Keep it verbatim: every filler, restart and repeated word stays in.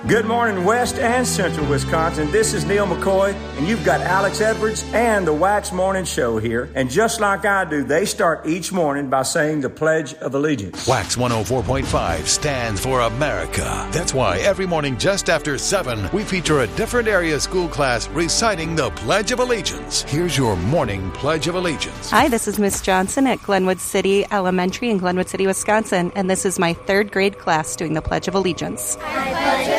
Good morning, West and Central Wisconsin. This is Neil McCoy, and you've got Alex Edwards and the Wax Morning Show here. And just like I do, they start each morning by saying the Pledge of Allegiance. Wax one oh four point five stands for America. That's why every morning just after seven, we feature a different area school class reciting the Pledge of Allegiance. Here's your morning Pledge of Allegiance. Hi, this is Miss Johnson at Glenwood City Elementary in Glenwood City, Wisconsin, and this is my third grade class doing the Pledge of Allegiance. I pledge